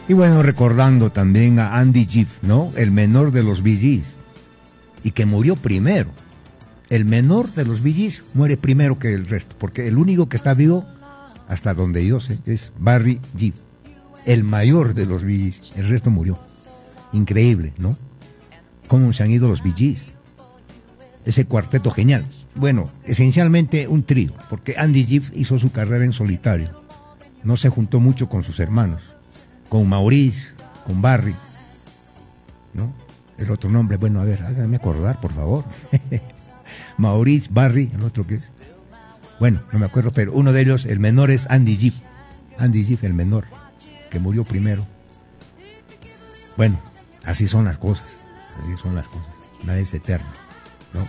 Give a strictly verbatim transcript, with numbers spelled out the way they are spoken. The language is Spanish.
Y bueno, recordando también a Andy Gibb, ¿no? El menor de los Bee Gees, y que murió primero. El menor de los Bee Gees muere primero que el resto, porque el único que está vivo, hasta donde yo sé, es Barry Gibb, el mayor de los Bee Gees. El resto murió. Increíble, ¿no? Cómo se han ido los Bee Gees. Ese cuarteto genial. Bueno, esencialmente un trío, porque Andy Gibb hizo su carrera en solitario. No se juntó mucho con sus hermanos, con Maurice, con Barry, ¿no? El otro nombre, bueno, a ver, háganme acordar, por favor. Maurice, Barry, el otro que es. Bueno, no me acuerdo, pero uno de ellos, el menor, es Andy Gibb. Andy Gibb, el menor, que murió primero. Bueno, así son las cosas, así son las cosas. Nada es eterno.